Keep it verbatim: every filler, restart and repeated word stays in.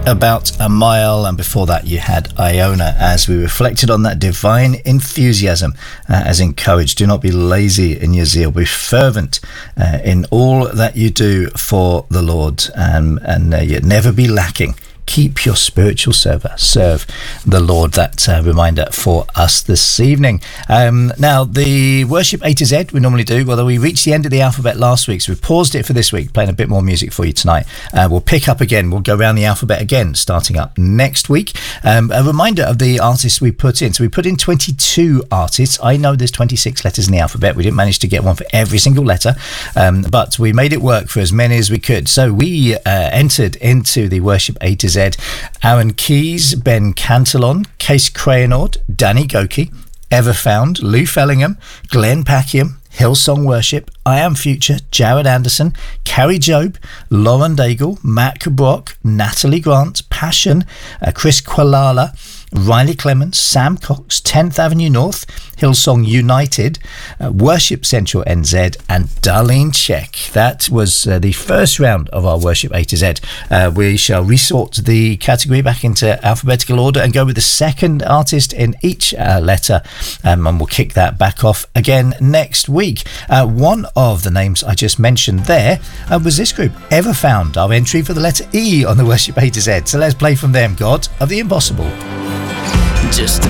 About a Mile, and before that you had Iona, as we reflected on that divine enthusiasm uh, as encouraged. Do not be lazy in your zeal, be fervent uh, in all that you do for the Lord, um, and uh, you never be lacking. Keep your spiritual server, serve the Lord. That uh, reminder for us this evening. Um, now, the worship A to Z we normally do, although we reached the end of the alphabet last week, so we paused it for this week, playing a bit more music for you tonight. Uh, we'll pick up again. We'll go around the alphabet again, starting up next week. Um, a reminder of the artists we put in. So we put in twenty-two artists. I know there's twenty-six letters in the alphabet. We didn't manage to get one for every single letter, um, but we made it work for as many as we could. So we uh, entered into the worship A to Z Aaron Keys, Ben Cantillon, Case Crayanord, Danny Goki, Everfound, Lou Fellingham, Glenn Packiam, Hillsong Worship, I Am Future, Jared Anderson, Carrie Job, Lauren Daigle, Matt Brock, Natalie Grant, Passion, uh, Chris Qualala, Riley Clements, Sam Cox, tenth Avenue North, Hillsong United, uh, Worship Central N Z, and Darlene Check. That was uh, the first round of our Worship A to Z. Uh, we shall resort the category back into alphabetical order and go with the second artist in each uh, letter, um, and we'll kick that back off again next week. Uh, one of the names I just mentioned there uh, was this group, Everfound, our entry for the letter E on the Worship A to Z. So let's play from them, God of the Impossible. Just